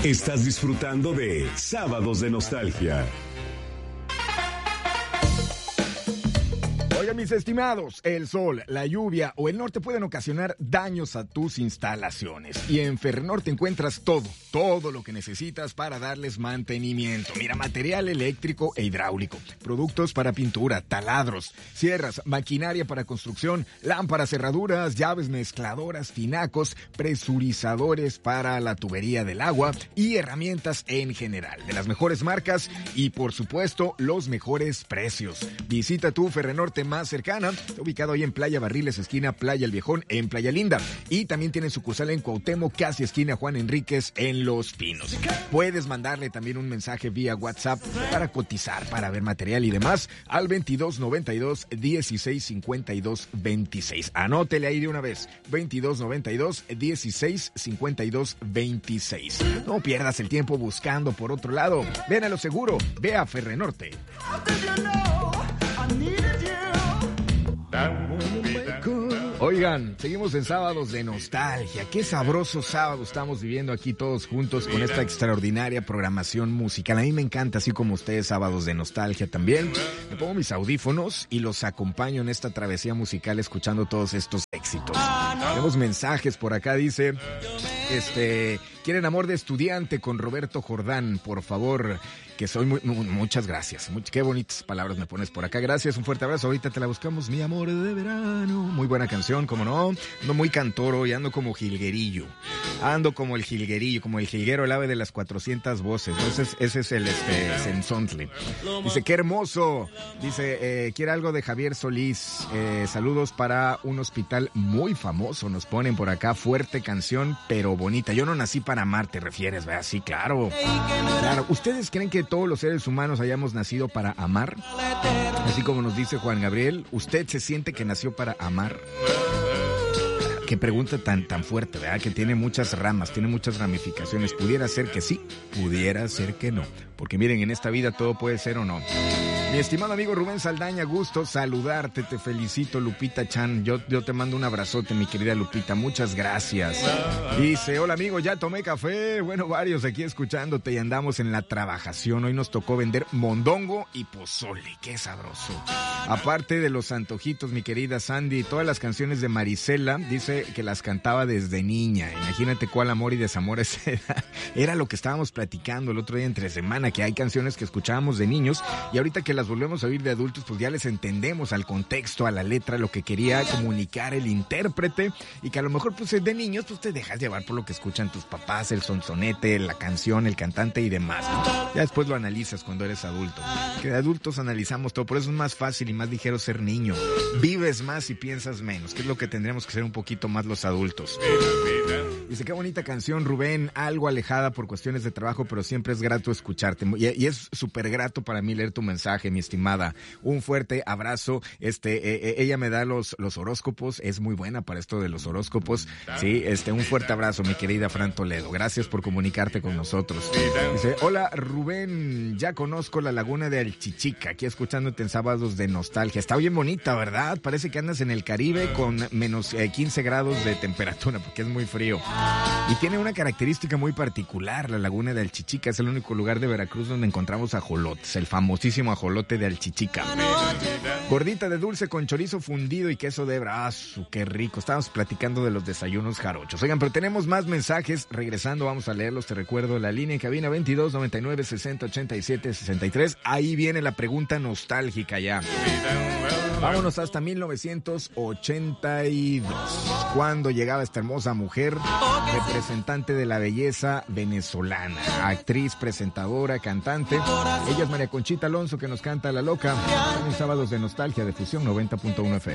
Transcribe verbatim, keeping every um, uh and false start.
Estás disfrutando de Sábados de Nostalgia. Oigan, mis estimados, el sol, la lluvia o el norte pueden ocasionar daños a tus instalaciones. Y en Ferrenorte encuentras todo, todo lo que necesitas para darles mantenimiento. Mira, material eléctrico e hidráulico, productos para pintura, taladros, sierras, maquinaria para construcción, lámparas, cerraduras, llaves mezcladoras, tinacos, presurizadores para la tubería del agua y herramientas en general. De las mejores marcas y, por supuesto, los mejores precios. Visita tu Ferrenorte más cercana, está ubicado ahí en Playa Barriles, esquina Playa El Viejón, en Playa Linda. Y también tiene sucursal en Cuauhtémoc, casi esquina Juan Enríquez, en Los Pinos. Puedes mandarle también un mensaje vía WhatsApp para cotizar, para ver material y demás, al veintidós noventa y dos, dieciséis cincuenta y dos, veintiséis. Anótele ahí de una vez, veintidós noventa y dos, dieciséis cincuenta y dos, veintiséis. No pierdas el tiempo buscando por otro lado. Ven a lo seguro, ve a Ferrenorte. Oigan, seguimos en Sábados de Nostalgia. Qué sabroso sábado estamos viviendo aquí todos juntos con esta extraordinaria programación musical. A mí me encanta, así como ustedes, Sábados de Nostalgia también. Me pongo mis audífonos y los acompaño en esta travesía musical escuchando todos estos éxitos. Tenemos mensajes por acá, dice... Este, quieren Amor de Estudiante con Roberto Jordán, por favor, que soy muy, muy muchas gracias, muy, qué bonitas palabras me pones por acá, gracias, un fuerte abrazo, ahorita te la buscamos, Mi Amor de Verano, muy buena canción, como no, ando muy cantoro y ando como jilguerillo, ando como el jilguerillo, como el jilguero, el ave de las cuatrocientas voces, ¿no? ese, es, ese es el este, sensontle, dice, qué hermoso, dice, eh, quiere algo de Javier Solís, eh, saludos para un hospital muy famoso, nos ponen por acá, fuerte canción, pero bonita. Yo no nací para amar, te refieres, ¿verdad? Sí, claro. Claro. ¿Ustedes creen que todos los seres humanos hayamos nacido para amar? Así como nos dice Juan Gabriel, ¿usted se siente que nació para amar? Qué pregunta tan, tan fuerte, ¿verdad? Que tiene muchas ramas, tiene muchas ramificaciones. Pudiera ser que sí, pudiera ser que no. Porque miren, en esta vida todo puede ser o no. Mi estimado amigo Rubén Saldaña, gusto saludarte, te felicito, Lupita Chan, yo, yo te mando un abrazote, mi querida Lupita, muchas gracias. Dice, hola amigo, ya tomé café, bueno, varios aquí escuchándote y andamos en la trabajación, hoy nos tocó vender mondongo y pozole, qué sabroso. Aparte de los antojitos, mi querida Sandy, todas las canciones de Marisela, dice que las cantaba desde niña, imagínate cuál amor y desamor esa edad. Era lo que estábamos platicando el otro día entre semana, que hay canciones que escuchábamos de niños y ahorita que las volvemos a oír de adultos, pues ya les entendemos al contexto, a la letra, lo que quería comunicar el intérprete y que a lo mejor pues de niños pues te dejas llevar por lo que escuchan tus papás, el sonsonete, la canción, el cantante y demás, ¿no? Ya después lo analizas cuando eres adulto. Que de adultos analizamos todo, por eso es más fácil y más ligero ser niño. Vives más y piensas menos, que es lo que tendríamos que ser un poquito más los adultos. Dice, qué bonita canción, Rubén, algo alejada por cuestiones de trabajo, pero siempre es grato escucharte. Y, y es súper grato para mí leer tu mensaje, mi estimada. Un fuerte abrazo. Este, eh, eh, ella me da los, los horóscopos, es muy buena para esto de los horóscopos. Sí, este, un fuerte abrazo, mi querida Fran Toledo. Gracias por comunicarte con nosotros. Dice, hola, Rubén, ya conozco la laguna de Alchichica, aquí escuchándote en Sábados de Nostalgia. Está bien bonita, ¿verdad? Parece que andas en el Caribe con menos eh, quince grados de temperatura, porque es muy frío. Y tiene una característica muy particular, la laguna de Alchichica. Es el único lugar de Veracruz donde encontramos ajolotes, el famosísimo ajolote de Alchichica. Gordita de dulce con chorizo fundido y queso de hebra. ¡Ah, qué rico! Estábamos platicando de los desayunos jarochos. Oigan, pero tenemos más mensajes. Regresando, vamos a leerlos. Te recuerdo la línea en cabina veintidós noventa y nueve sesenta ochenta y siete sesenta y tres. Ahí viene la pregunta nostálgica ya. Vámonos hasta mil novecientos ochenta y dos, cuando llegaba esta hermosa mujer, representante de la belleza venezolana, actriz, presentadora, cantante. Ella es María Conchita Alonso, que nos canta La Loca. En Sábados de Nostalgia de Fusión noventa punto uno F M.